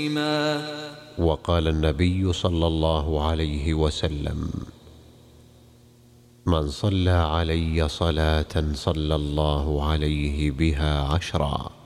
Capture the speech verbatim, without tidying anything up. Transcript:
وقال النبي صلى الله عليه وسلم: من صلى علي صلاة صلى الله عليه بها عشرا.